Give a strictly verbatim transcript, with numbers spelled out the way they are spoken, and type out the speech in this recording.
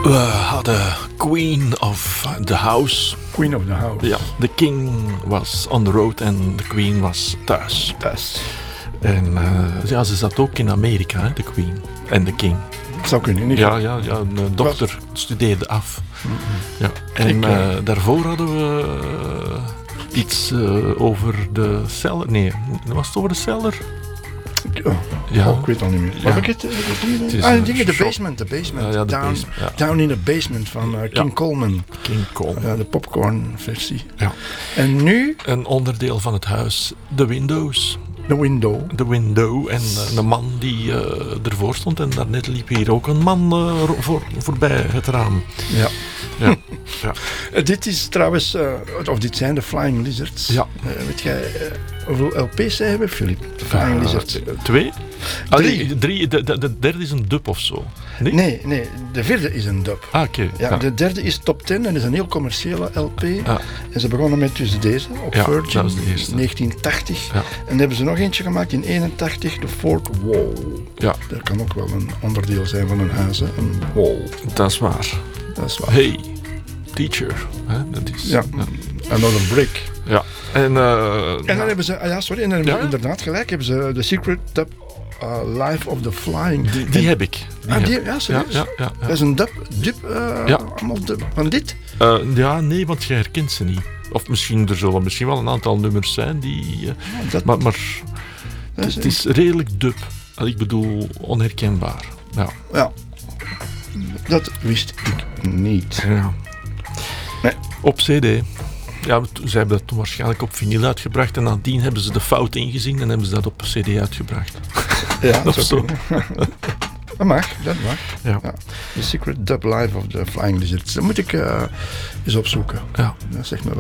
We hadden Queen of the House. Queen of the House. Ja, de king was on the road en de queen was thuis. Thuis. En uh, ja, ze zat ook in Amerika, hè, de queen en de king. Dat zou kunnen, niet? Ja, ja, ja, een uh, dochter studeerde af. Mm-hmm. Ja. En uh, daarvoor hadden we uh, iets uh, over de cellar. Nee, was het over de cellar? Oh, ja. Oh, ik weet het al niet meer. Ja. Wat ik het, het, het, ah, dingen, de basement, de basement. Uh, ja, de down, basement ja. down in the basement van uh, King ja. Coleman. King Coleman. Uh, de popcorn versie. Ja. En nu? Een onderdeel van het huis, de windows. De window. De window. En uh, een man die uh, ervoor stond. En daarnet liep hier ook een man uh, voor, voorbij het raam. Ja. Ja. ja. Uh, dit is trouwens, uh, of dit zijn de Flying Lizards. Ja. Uh, weet jij uh, hoeveel L P's zij hebben, Philip? De Flying uh, Lizards. Twee? Drie. Ah, drie de, de, de derde is een dub of zo. Nee, nee, nee de vierde is een dub. Ah, oké. Okay. Ja, ja. De derde is top tien en dat is een heel commerciële L P. Ja. En ze begonnen met dus deze op ja, Virgin in negentien tachtig. Ja. En dan hebben ze nog eentje gemaakt in eenentachtig, de Fort Wall. Ja. Dat kan ook wel een onderdeel zijn van een huis, hè? Een wall. Dat is waar. Dat is waar. Hey, teacher. Hè? Dat is, ja, ja. Another brick. Ja. En, uh, en dan ja. hebben ze, ah ja, sorry, en dan hebben ja? ze inderdaad gelijk, hebben ze The Secret Dub uh, Life of the Flying. Die, die en, heb ik. Die ah, heb. die, ja, serieus? Ja, ja, ja, ja. Dat is een dub, dub uh, ja. allemaal dub van dit? Uh, ja, nee, want je herkent ze niet. Of misschien, er zullen misschien wel een aantal nummers zijn die... Uh, ja, dat, maar maar het, het is redelijk dub. Ik bedoel, onherkenbaar. Ja. Ja. Dat wist ik niet. Ja. Nee. Op cd. Ja, ze hebben dat toen waarschijnlijk op vinyl uitgebracht en nadien hebben ze de fout ingezien en hebben ze dat op cd uitgebracht. Ja, dat zo. Dat mag, dat mag. Ja. Ja. The Secret Dub Life of the Flying Lizards. Dat moet ik uh, eens opzoeken. Ja. Dat zegt me wel.